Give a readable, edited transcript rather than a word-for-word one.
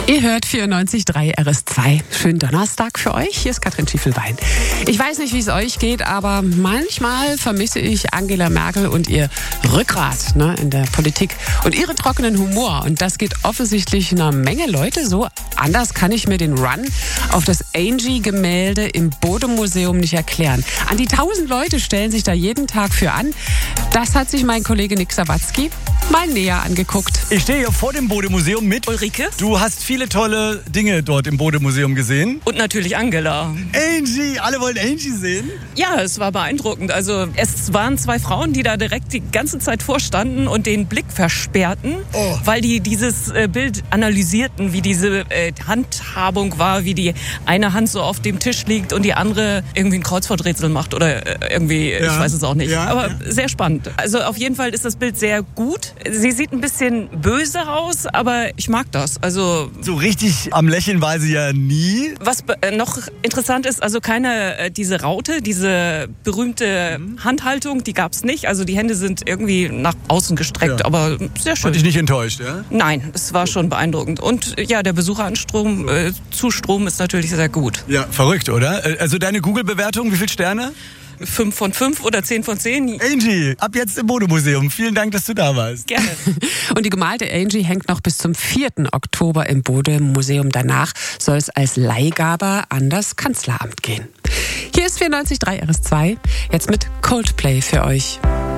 Ihr hört 94.3 RS2. Schönen Donnerstag für euch. Hier ist Katrin Schiefelbein. Ich weiß nicht, wie es euch geht, aber manchmal vermisse ich Angela Merkel und ihr Rückgrat in der Politik und ihren trockenen Humor. Und das geht offensichtlich einer Menge Leute so. Anders kann ich mir den Run auf das Angie-Gemälde im Bode-Museum nicht erklären. An die 1000 Leute stellen sich da jeden Tag für an. Das hat sich mein Kollege Nick Sawatzki mal näher angeguckt. Ich stehe hier vor dem Bode-Museum mit Ulrike. Du hast viele tolle Dinge dort im Bode-Museum gesehen. Und natürlich Angela. Angie, alle wollen Angie sehen. Ja, es war beeindruckend. Also es waren 2 Frauen, die da direkt die ganze Zeit vorstanden und den Blick versperrten, weil die dieses Bild analysierten, wie diese Handhabung war, wie die eine Hand so auf dem Tisch liegt und die andere irgendwie ein Kreuzworträtsel macht oder irgendwie, ich weiß es auch nicht. Aber sehr spannend. Also auf jeden Fall ist das Bild sehr gut. Sie sieht ein bisschen böse aus, aber ich mag das. Also so richtig am Lächeln war sie ja nie. Was noch interessant ist, also keine diese Raute, diese berühmte Handhaltung, die gab es nicht. Also die Hände sind irgendwie nach außen gestreckt, aber sehr schön. Hat dich nicht enttäuscht, ja? Nein, es war schon beeindruckend. Und ja, der Besucherzustrom ist natürlich sehr gut. Ja, verrückt, oder? Also deine Google-Bewertung, wie viele Sterne? 5 von 5 oder 10 von 10. Angie, ab jetzt im Bode-Museum. Vielen Dank, dass du da warst. Gerne. Und die gemalte Angie hängt noch bis zum 4. Oktober im Bode-Museum. Danach soll es als Leihgabe an das Kanzleramt gehen. Hier ist 94.3 RS2, jetzt mit Coldplay für euch.